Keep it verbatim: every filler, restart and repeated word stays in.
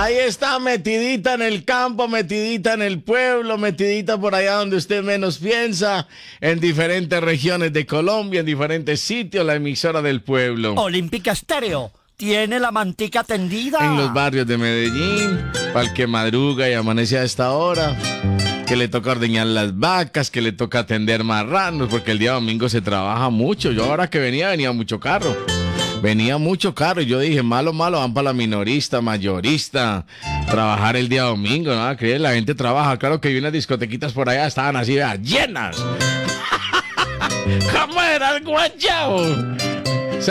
Ahí está, metidita en el campo, metidita en el pueblo, metidita por allá donde usted menos piensa, en diferentes regiones de Colombia, en diferentes sitios, la emisora del pueblo. Olímpica Estéreo tiene la mantica tendida. En los barrios de Medellín, para el que madruga y amanece a esta hora, que le toca ordeñar las vacas, que le toca atender marranos, porque el día domingo se trabaja mucho. Yo ahora que venía, venía mucho carro. Venía mucho carro y yo dije, malo, malo, van para la minorista, mayorista, trabajar el día domingo, ¿no? Que la gente trabaja. Claro que vi unas discotequitas por allá, estaban así, vea, llenas. ¿Cómo era el guayabo?